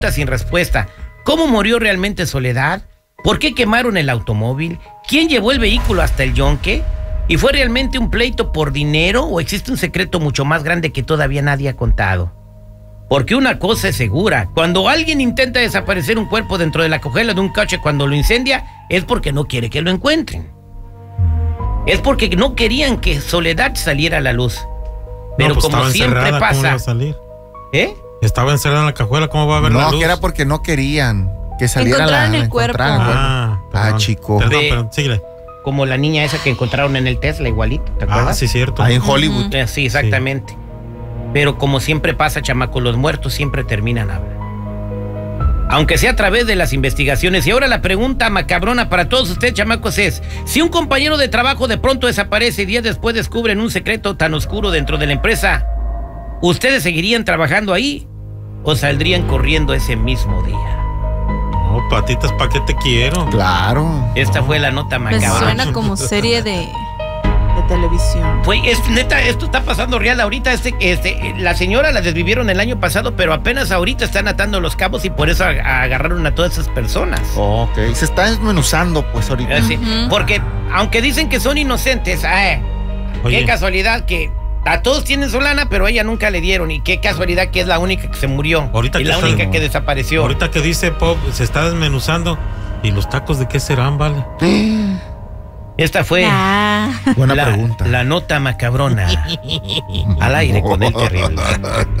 sin respuesta. ¿Cómo murió realmente Soledad? ¿Por qué quemaron el automóvil? ¿Quién llevó el vehículo hasta el yonque? ¿Y fue realmente un pleito por dinero o existe un secreto mucho más grande que todavía nadie ha contado? Porque una cosa es segura, cuando alguien intenta desaparecer un cuerpo dentro de la cajuela de un coche cuando lo incendia, es porque no quiere que lo encuentren. Es porque no querían que Soledad saliera a la luz. Pero no, pues como siempre pasa... ¿Cómo iba a salir? ¿Eh? Estaba encerrada en la cajuela, ¿cómo va a ver la luz? No, que era porque no querían que saliera el cuerpo. Chico. Perdón, síguele. Como la niña esa que encontraron en el Tesla, igualito, ¿te acuerdas? Sí, cierto. Ahí en Hollywood. Sí, exactamente. Sí. Pero como siempre pasa, chamaco, los muertos siempre terminan hablando. Aunque sea a través de las investigaciones. Y ahora la pregunta macabrona para todos ustedes, chamacos, es: si un compañero de trabajo de pronto desaparece y días después descubren un secreto tan oscuro dentro de la empresa, ¿ustedes seguirían trabajando ahí o saldrían corriendo ese mismo día? No, patitas, ¿para qué te quiero? Claro. Esta fue la nota macabra. Me suena como serie de televisión. Neta, esto está pasando real ahorita. La señora la desvivieron el año pasado, pero apenas ahorita están atando los cabos y por eso agarraron a todas esas personas. Ok, se está desmenuzando pues ahorita. Sí, porque aunque dicen que son inocentes, qué casualidad que a todos tienen su lana, pero a ella nunca le dieron. Y qué casualidad que es la única que se murió. Ahorita y la única que desapareció. Ahorita que dice Pop, se está desmenuzando. ¿Y los tacos de qué serán, vale? Esta fue buena pregunta. La nota macabrona al aire con el terrible.